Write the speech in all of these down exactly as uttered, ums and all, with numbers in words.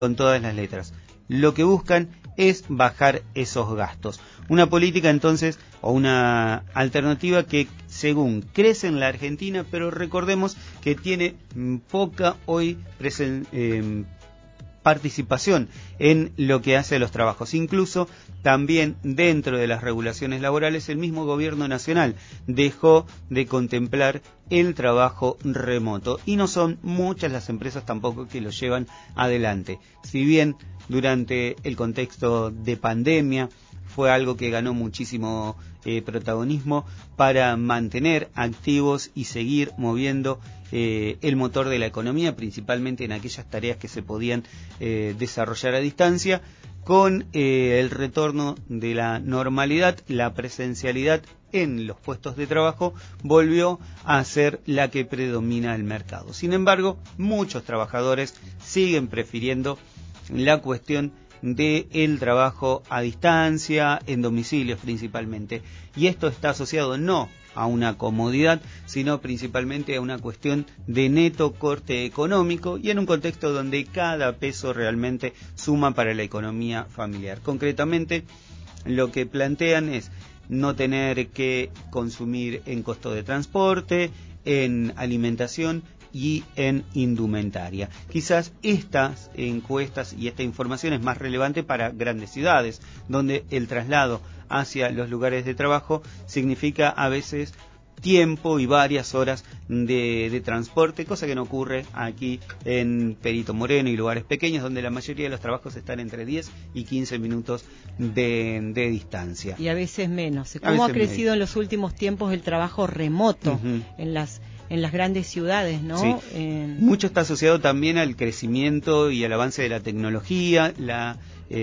con todas las letras. Lo que buscan es bajar esos gastos. Una política entonces, o una alternativa que según crece en la Argentina, pero recordemos que tiene poca hoy presen, eh, participación en lo que hace a los trabajos. Incluso también dentro de las regulaciones laborales, el mismo gobierno nacional dejó de contemplar el trabajo remoto y no son muchas las empresas tampoco que lo llevan adelante. Si bien durante el contexto de pandemia fue algo que ganó muchísimo eh, protagonismo para mantener activos y seguir moviendo eh, el motor de la economía, principalmente en aquellas tareas que se podían eh, desarrollar a distancia. Con eh, el retorno de la normalidad, la presencialidad en los puestos de trabajo volvió a ser la que predomina el mercado. Sin embargo, muchos trabajadores siguen prefiriendo la cuestión del trabajo a distancia, en domicilios principalmente. Y esto está asociado no a una comodidad, sino principalmente a una cuestión de neto corte económico y en un contexto donde cada peso realmente suma para la economía familiar. Concretamente, lo que plantean es no tener que consumir en costo de transporte, en alimentación y en indumentaria. Quizás estas encuestas y esta información es más relevante para grandes ciudades, donde el traslado hacia los lugares de trabajo significa a veces tiempo y varias horas de, de transporte, cosa que no ocurre aquí en Perito Moreno y lugares pequeños donde la mayoría de los trabajos están entre diez y quince minutos de, de distancia. Y a veces menos. ¿Cómo ha crecido menos en los últimos tiempos el trabajo remoto uh-huh. en las en las grandes ciudades, ¿no? Sí. Eh... Mucho está asociado también al crecimiento y al avance de la tecnología, la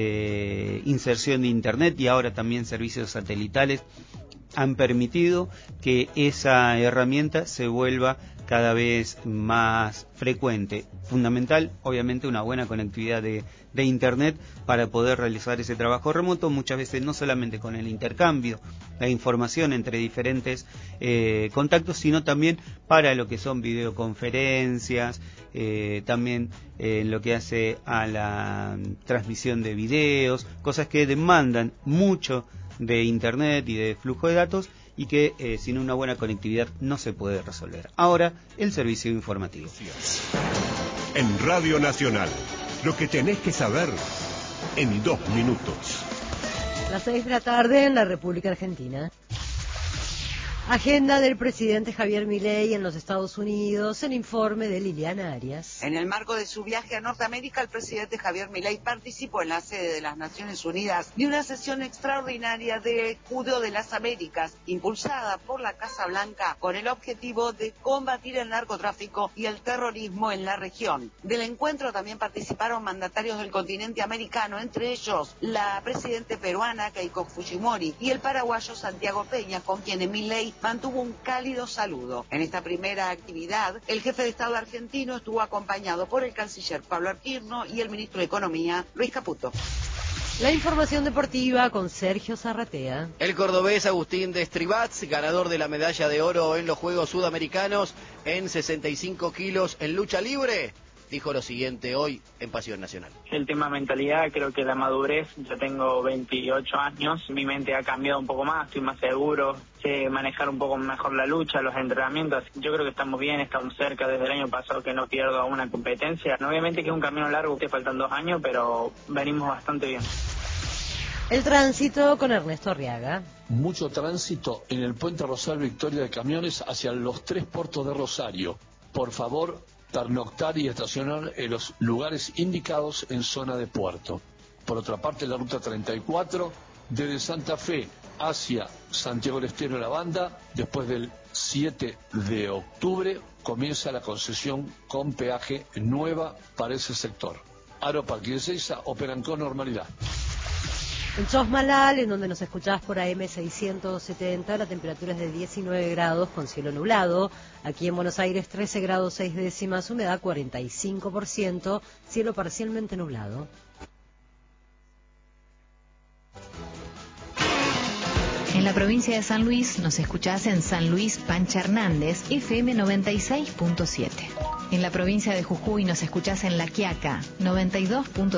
eh, inserción de Internet y ahora también servicios satelitales han permitido que esa herramienta se vuelva cada vez más frecuente. Fundamental, obviamente, una buena conectividad de, de Internet para poder realizar ese trabajo remoto, muchas veces no solamente con el intercambio, la información entre diferentes eh, contactos, sino también para lo que son videoconferencias, eh, también en eh, lo que hace a la transmisión de videos, cosas que demandan mucho de Internet y de flujo de datos y que eh, sin una buena conectividad no se puede resolver. Ahora, el servicio informativo. En Radio Nacional, lo que tenés que saber en dos minutos. Las seis de la tarde en la República Argentina. Agenda del presidente Javier Milei en los Estados Unidos, el informe de Liliana Arias. En el marco de su viaje a Norteamérica, el presidente Javier Milei participó en la sede de las Naciones Unidas de una sesión extraordinaria de Escudo de las Américas, impulsada por la Casa Blanca con el objetivo de combatir el narcotráfico y el terrorismo en la región. Del encuentro también participaron mandatarios del continente americano, entre ellos la presidenta peruana Keiko Fujimori y el paraguayo Santiago Peña, con quien Milei mantuvo un cálido saludo. En esta primera actividad, el jefe de Estado argentino estuvo acompañado por el canciller Pablo Arquirno y el ministro de Economía, Luis Caputo. La información deportiva con Sergio Zarratea. El cordobés Agustín de Estribats, ganador de la medalla de oro en los Juegos Sudamericanos en sesenta y cinco kilos en lucha libre, dijo lo siguiente hoy en Pasión Nacional. El tema mentalidad, creo que la madurez, yo tengo veintiocho años, mi mente ha cambiado un poco más, estoy más seguro, sé manejar un poco mejor la lucha, los entrenamientos. Yo creo que estamos bien, estamos cerca desde el año pasado que no pierdo una competencia. Obviamente que es un camino largo, te faltan dos años, pero venimos bastante bien. El tránsito con Ernesto Arriaga. Mucho tránsito en el puente Rosario Victoria de camiones hacia los tres puertos de Rosario. Por favor, pernoctar y estacionar en los lugares indicados en zona de puerto. Por otra parte, la ruta treinta y cuatro, desde Santa Fe hacia Santiago del Estero La Banda, después del siete de octubre, comienza la concesión con peaje nueva para ese sector. Aeroparque y Ezeiza operan con normalidad. En Chosmalal, en donde nos escuchás por A M seiscientos setenta, la temperatura es de diecinueve grados con cielo nublado. Aquí en Buenos Aires, trece grados seis décimas, humedad cuarenta y cinco por ciento, cielo parcialmente nublado. En la provincia de San Luis nos escuchás en San Luis Pancha Hernández, F M noventa y seis punto siete. En la provincia de Jujuy nos escuchás en La Quiaca, noventa y dos punto